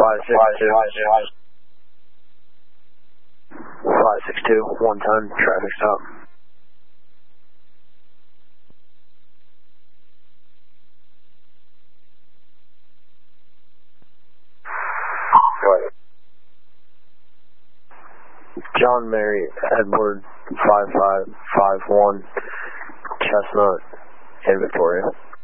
562, 110, traffic stop. John Mary Edward 5551 Chestnut in Victoria.